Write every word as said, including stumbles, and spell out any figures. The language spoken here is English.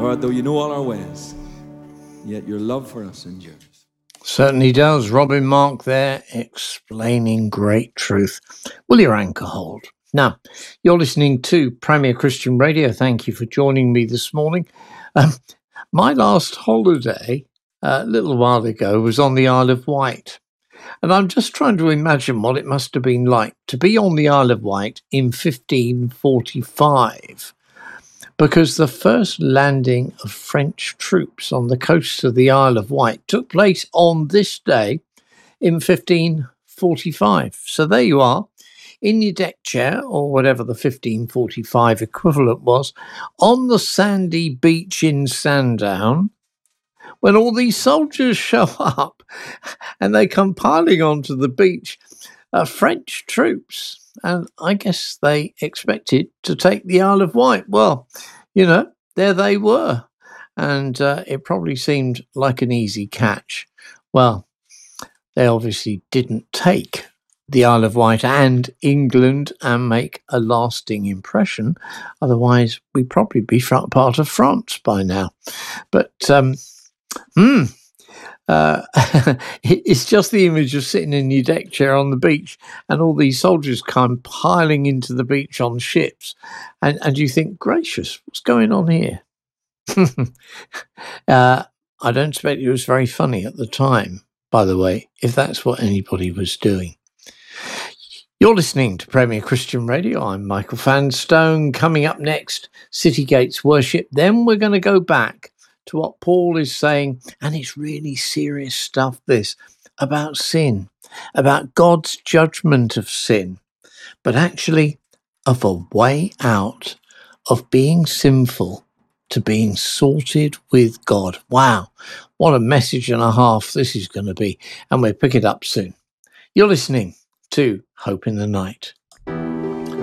Lord, though you know all our ways, yet your love for us endures. Certainly does. Robin Mark there, explaining great truth. Will your anchor hold? Now, you're listening to Premier Christian Radio. Thank you for joining me this morning. Um, my last holiday, uh, a little while ago, was on the Isle of Wight. And I'm just trying to imagine what it must have been like to be on the Isle of Wight in fifteen forty-five. Because the first landing of French troops on the coast of the Isle of Wight took place on this day in fifteen forty-five. So there you are, in your deck chair, or whatever the fifteen forty-five equivalent was, on the sandy beach in Sandown, when all these soldiers show up and they come piling onto the beach, uh, French troops. And I guess they expected to take the Isle of Wight. Well, you know, there they were. And uh, it probably seemed like an easy catch. Well, they obviously didn't take the Isle of Wight and England and make a lasting impression. Otherwise, we'd probably be part of France by now. But, um, hmm. Uh, it's just the image of sitting in your deck chair on the beach and all these soldiers come piling into the beach on ships. And, and you think, gracious, what's going on here? uh, I don't expect it was very funny at the time, by the way, if that's what anybody was doing. You're listening to Premier Christian Radio. I'm Michael Fanstone. Coming up next, City Gates Worship. Then we're going to go back to what Paul is saying, and it's really serious stuff, this, about sin, about God's judgment of sin, but actually of a way out of being sinful to being sorted with God. Wow, what a message and a half this is going to be, and we'll pick it up soon. You're listening to Hope in the Night.